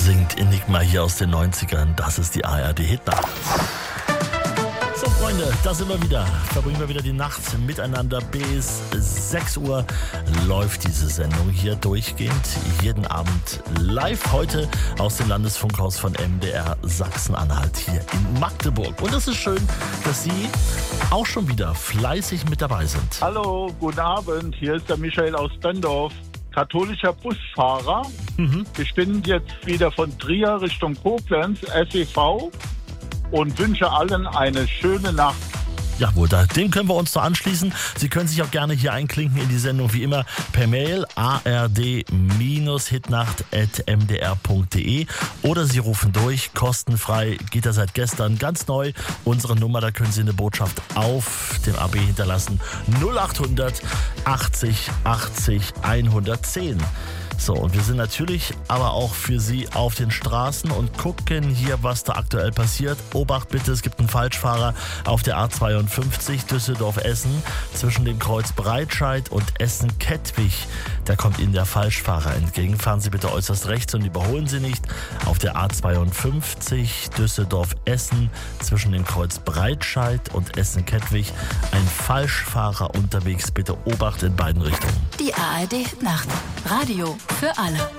singt Enigma hier aus den 90ern. Das ist die ARD-Hitnacht. So Freunde, da sind wir wieder. Verbringen wir wieder die Nacht miteinander. Bis 6 Uhr läuft diese Sendung hier durchgehend. Jeden Abend live heute aus dem Landesfunkhaus von MDR Sachsen-Anhalt hier in Magdeburg. Und es ist schön, dass Sie auch schon wieder fleißig mit dabei sind. Hallo, guten Abend. Hier ist der Michael aus Bendorf, katholischer Busfahrer. Ich bin jetzt wieder von Trier Richtung Koblenz, SEV, und wünsche allen eine schöne Nacht. Jawohl, dem können wir uns noch anschließen. Sie können sich auch gerne hier einklinken in die Sendung, wie immer per Mail ard-hitnacht@mdr.de oder Sie rufen durch, kostenfrei, geht ja seit gestern ganz neu. Unsere Nummer, da können Sie eine Botschaft auf dem AB hinterlassen. 0800 80 80 110. So, und wir sind natürlich aber auch für Sie auf den Straßen und gucken hier, was da aktuell passiert. Obacht bitte, es gibt einen Falschfahrer auf der A52 Düsseldorf-Essen zwischen dem Kreuz Breitscheid und Essen-Kettwig. Da kommt Ihnen der Falschfahrer entgegen. Fahren Sie bitte äußerst rechts und überholen Sie nicht. Auf der A52 Düsseldorf-Essen zwischen dem Kreuz Breitscheid und Essen-Kettwig ein Falschfahrer unterwegs. Bitte Obacht in beiden Richtungen. Die ARD-Nacht. Radio für alle.